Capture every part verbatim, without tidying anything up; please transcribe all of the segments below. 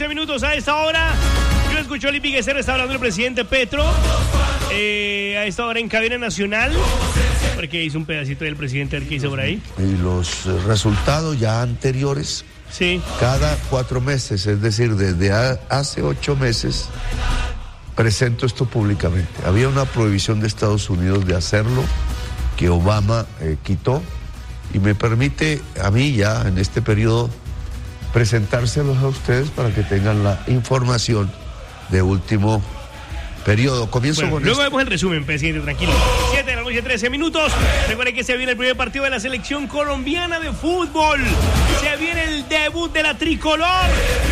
trece minutos a esta hora. Yo escucho a Olympique Guesero, está hablando el presidente Petro. Eh, a esta hora en cadena nacional. Porque hizo un pedacito del presidente que hizo por ahí. Y los resultados ya anteriores. Sí. Cada cuatro meses, es decir, desde a, hace ocho meses, presento esto públicamente. Había una prohibición de Estados Unidos de hacerlo, que Obama eh, quitó, y me permite a mí ya en este periodo presentárselos a ustedes para que tengan la información de último periodo. Comienzo bueno, con luego esto. vemos el resumen, presidente, tranquilo. siete de la noche, trece minutos. Recuerden que se viene el primer partido de la selección colombiana de fútbol. Se viene el debut de la tricolor.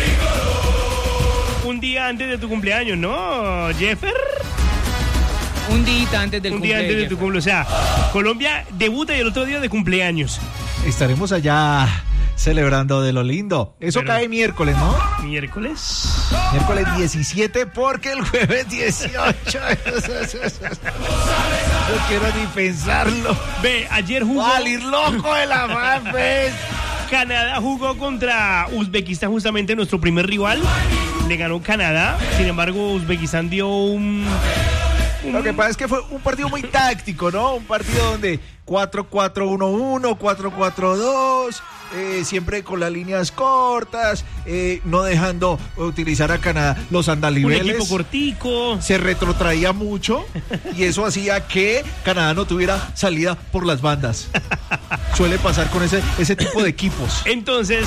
Un día antes de tu cumpleaños, ¿no, Jeffer? Un día antes del Un día cumpleaños. antes de tu cumpleaños. O sea, Colombia debuta y el otro día de cumpleaños. Estaremos allá celebrando de lo lindo. Eso Pero, cae miércoles, ¿no? Miércoles. Miércoles diecisiete porque el jueves dieciocho. No quiero ni pensarlo. Ve, ayer jugó. Salir loco de la fanfest. Canadá jugó contra Uzbekistán, justamente nuestro primer rival. Le ganó Canadá. Sin embargo, Uzbekistán dio un... un... Lo que pasa es que fue un partido muy táctico, ¿no? Un partido donde cuatro cuatro uno uno, cuatro cuatro dos, eh, siempre con las líneas cortas, eh, no dejando utilizar a Canadá los andalibeles. Un equipo cortico. Se retrotraía mucho y eso hacía que Canadá no tuviera salida por las bandas. Suele pasar con ese, ese tipo de equipos. Entonces,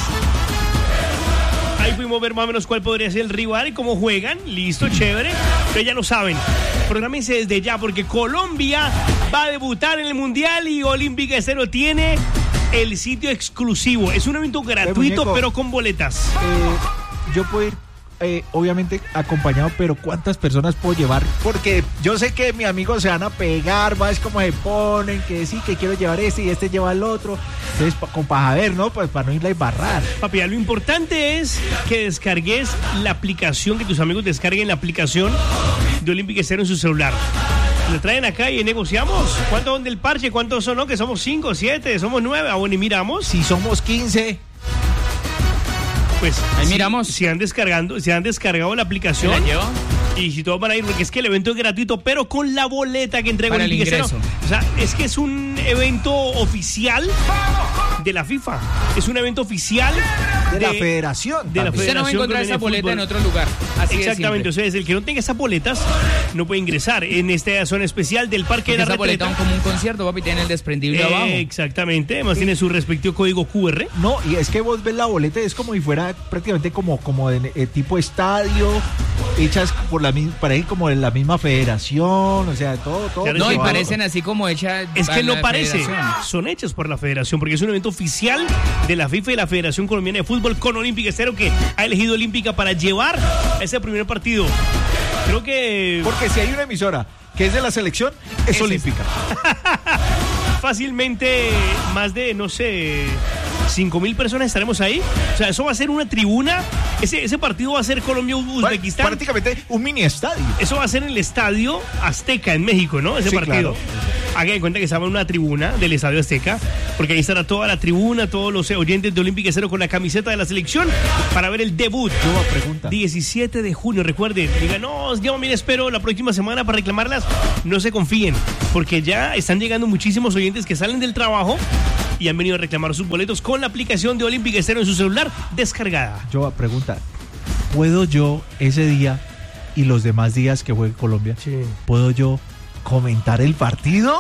ahí fuimos a ver más o menos cuál podría ser el rival y cómo juegan. Listo, chévere. Pero ya lo saben. Prográmense desde ya porque Colombia va a debutar en el Mundial y Olympique Guesero tiene el sitio exclusivo. Es un evento gratuito, muñeco, pero con boletas. Eh, yo puedo ir, eh, obviamente, acompañado, pero ¿cuántas personas puedo llevar? Porque yo sé que mis amigos se van a pegar, va, es como se ponen, que sí, que quiero llevar este y este lleva el otro. Entonces, pa, con para ver, ¿no? Pues para no irla a embarrar. Papi, lo importante es que descargues la aplicación, que tus amigos descarguen la aplicación de Olympique Guesero en su celular. Lo traen acá y negociamos. ¿Cuántos son del parche? ¿Cuántos son? No, que somos cinco, siete, somos nueve. Ah, bueno, y miramos. Si somos quince. Pues ahí si, miramos. Si han descargando, si han descargado la aplicación. ¿Se la lleva? Y si todos van a ir, porque es que el evento es gratuito, pero con la boleta que entrega para el Olympique Guesero. ingreso. O sea, es que es un evento oficial de la FIFA. Es un evento oficial De, de la federación. de la también. Usted no va a encontrar Colombiana esa de boleta Fútbol. en otro lugar. Así Exactamente, o sea, es el que no tenga esas boletas no puede ingresar en esta zona especial del Parque de la esa Retreta. boleta como un concierto, papi, tiene el desprendible Eh, abajo. Exactamente, además tiene su respectivo código cu erre. No, y es que vos ves la boleta, es como si fuera prácticamente como, como de eh, tipo estadio, hechas por la misma, parece como de la misma federación, o sea, todo, todo. Claro, No, es y que- parecen así como hechas. Es que a no la parece, federación. son hechos por la federación, porque es un evento oficial de la FIFA y la Federación Colombiana de Fútbol con Olympique Guesero, que ha elegido Olímpica para llevar ese primer partido. Creo que Porque si hay una emisora que es de la selección, es, Es olímpica. fácilmente más de, no sé, cinco mil personas estaremos ahí. O sea, eso va a ser una tribuna. Ese, ese partido va a ser Colombia-Uzbekistán. Prácticamente un mini estadio. Eso va a ser en el Estadio Azteca en México, ¿no? Ese Sí, partido. claro. Hagan en cuenta que estaba en una tribuna del Estadio Azteca, porque ahí estará toda la tribuna, todos los oyentes de Olympique Guesero con la camiseta de la selección para ver el debut. Nueva pregunta. diecisiete de junio, recuerden, digan, no, yo me espero la próxima semana para reclamarlas. No se confíen, porque ya están llegando muchísimos oyentes que salen del trabajo y han venido a reclamar sus boletos con la aplicación de Olympique Guesero en su celular descargada. Yo pregunta, ¿puedo yo ese día y los demás días que juegue Colombia, Sí. puedo yo comentar el partido?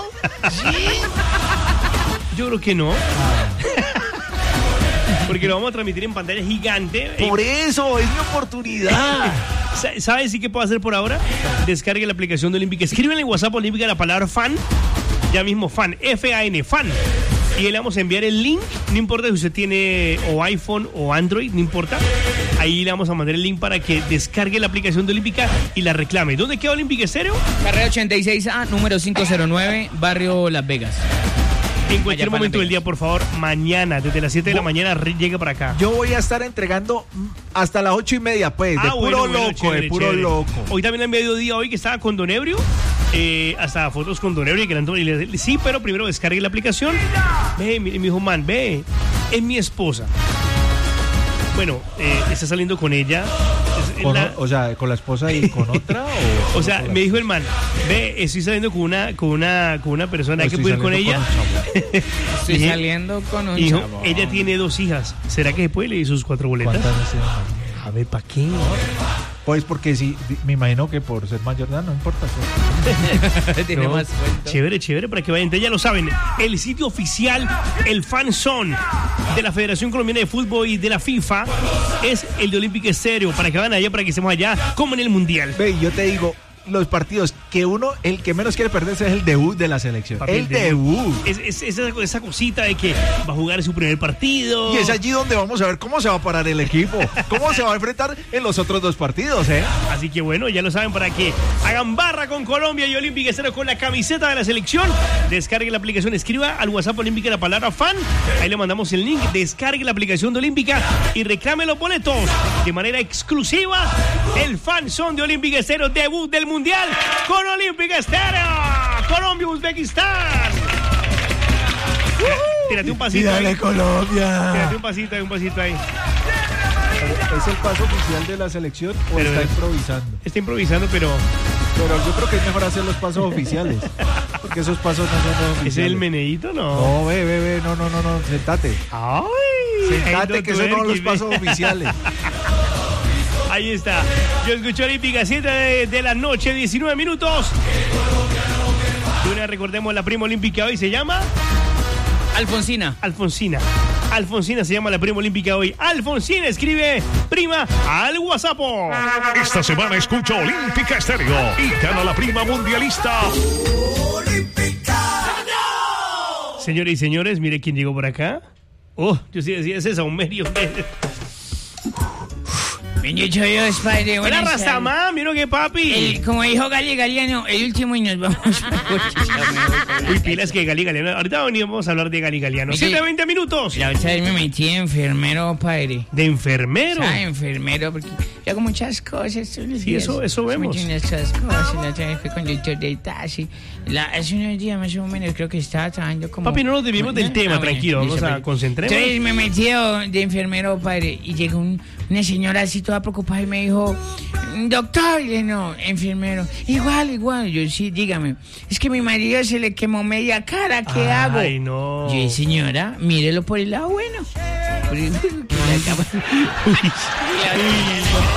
Yo creo que no. Porque lo vamos a transmitir en pantalla gigante. Por eso, es mi oportunidad. Sa- ¿Sabes sí qué puedo hacer por ahora? Descargue la aplicación de Olímpica. Escríbenle en WhatsApp Olímpica la palabra fan. Ya mismo fan. F A N, fan. Y le vamos a enviar el link. No importa si usted tiene o iPhone o Android, no importa. Ahí le vamos a mandar el link para que descargue la aplicación de Olímpica y la reclame. ¿Dónde queda Olímpica Estéreo? Carrera ochenta y seis A, número quinientos nueve, barrio Las Vegas. En cualquier Allá para momento Las del día, Vegas. por favor, mañana, desde las siete de la mañana, re- llegue para acá. Yo voy a estar entregando hasta las ocho y media, pues, de Ah, puro bueno, bueno, loco, chévere, de puro chévere. loco. Hoy también en mediodía, hoy que estaba con Don Ebrio, eh, hasta fotos con Don Ebrio, que eran- y le- sí, pero primero descargue la aplicación. Ve, mi, mi dijo, man, ve, es mi esposa. Bueno, eh, está saliendo con ella Con la- o, o sea, ¿con la esposa y con otra? O, O sea, con la- me dijo el man, ve, estoy saliendo con una, con una, con una persona, hay que Estoy puedo ir con saliendo ella. con un Estoy Dije, saliendo con un Hijo, chavo. ella tiene dos hijas. ¿Será que se puede leer sus cuatro boletas? ¿Cuántas años tiene? A ver, ¿para qué? Pues porque sí, di- me imagino que por ser mayor de edad no importa. pues. Tiene No, más suelto. Chévere, chévere, para que vayan. Entonces ya lo saben, el sitio oficial, el fan zone de la Federación Colombiana de Fútbol y de la FIFA es el de Olympic Stereo, para que vayan allá, para que estemos allá, como en el Mundial. Ve, yo te digo, los partidos que uno, el que menos quiere perderse es el debut de la selección. Papi, el debut. Es, es- esa, esa cosita de que va a jugar su primer partido. Y es allí donde vamos a ver cómo se va a parar el equipo, cómo se va a enfrentar en los otros dos partidos, ¿eh? Así que bueno, ya lo saben, para que hagan barra con Colombia y Olímpica Estéreo con la camiseta de la selección. Descargue la aplicación, escriba al WhatsApp Olímpica la palabra fan. Ahí le mandamos el link. Descargue la aplicación de Olímpica y reclame los boletos de manera exclusiva. El fan son de Olímpica Estéreo, debut del Mundial con Olímpica Estéreo. Colombia, Uzbekistán. Tírate un pasito. ahí. Colombia. Tírate un pasito ahí, un pasito ahí. ¿Es el paso oficial de la selección o Pero- está improvisando? Está improvisando, pero Pero yo creo que es mejor hacer los pasos oficiales, porque esos pasos no son los oficiales. ¿es el meneíto? No. No, ve, ve, ve, no, no, no, no, sentate. Ay, Sentate, Ay, que esos no son los Tuerqui, pasos oficiales. Ahí está. Yo escucho Olímpica, siete de, de la noche, diecinueve minutos. De una recordemos la prima olímpica hoy, se llama Alfonsina. Alfonsina. Alfonsina se llama la prima olímpica hoy. Alfonsina escribe prima al WhatsApp. Esta semana escucha Olímpica Estéreo y gana la prima mundialista. Señores y señores, mire quién llegó por acá. Oh, yo sí decía, ese es un medio. Bendito Dios, Padre. Hola, buenas tardes. Rastamán, mira que papi. El- como dijo Gali Galiano, el último y nos vamos. Uy, pilas que Gali Galeano. Ahorita venimos a hablar de Gali Galeano. Sí. siete veinte minutos. La otra vez me metí de enfermero, padre. De enfermero. Ah, enfermero, porque yo hago muchas cosas todos los Sí, días. eso- eso vemos. Muchas cosas. La otra vez fui conductor de taxi. La, hace unos días más o menos creo que estaba trabajando como... Papi, no nos desviemos del tema, tranquilo, vamos a padre. concentrarnos. Entonces me metí de, de enfermero, padre, y llegó un- una señora así toda preocupada y me dijo, doctor, y le no, enfermero, igual, igual. Yo, sí, dígame, es que mi marido se le quemó media cara, ¿qué hago? Ay, no. Yo, "Sí, señora, mírelo por el lado bueno. Por el- que le acaba- Uy.